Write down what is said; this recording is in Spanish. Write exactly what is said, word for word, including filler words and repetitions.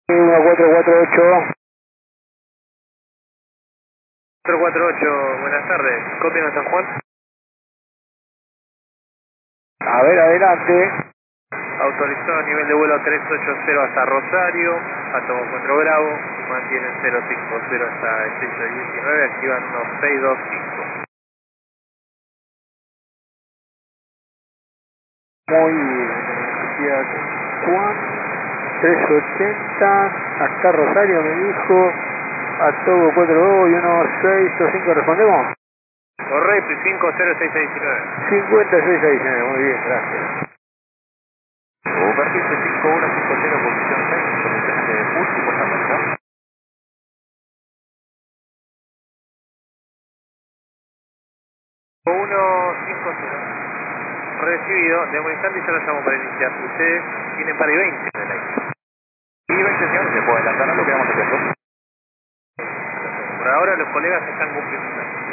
uno cuatro cuatro ocho. cuatro cuatro ocho, buenas tardes. ¿Copia San Juan? A ver, adelante. Autorizado nivel de vuelo trescientos ochenta hasta Rosario, Atomo cuatro Bravo, mantienen cero cinco cero hasta el seis diecinueve, activan uno seis dos cinco. Muy bien. Juan, trescientos ochenta, hasta Rosario me dijo, a Togo cuatro dos y uno seis cinco, ¿respondemos? Correcto, cinco cero seis seis nueve. cincuenta y seis a diecinueve, muy bien, gracias. Superficie cinco uno cinco cero, posición seis, condiciones de push y portafolio. uno cinco cero. Recibido, de un instante y ya lo llamo para iniciar. Ustedes tienen para y veinte en el aire. Y veinte señores, se puede adelantar a lo que vamos haciendo. Por ahora los colegas están cumpliendo.